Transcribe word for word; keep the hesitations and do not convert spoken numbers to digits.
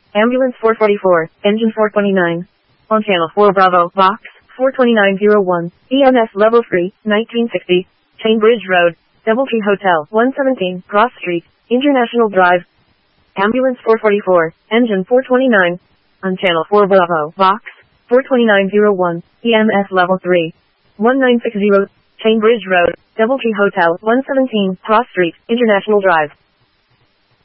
Ambulance four forty-four, engine four twenty-nine. On channel four Bravo, box four twenty-nine oh one, E M S level three, nineteen sixty, Chainbridge Road, Doubletree Hotel, one seventeen, Cross Street, International Drive. Ambulance four forty-four, engine four twenty-nine. On channel four Bravo, box four twenty-nine oh one, E M S level three, nineteen sixty, Chainbridge Road, Doubletree Hotel, one seventeen, Cross Street, International Drive.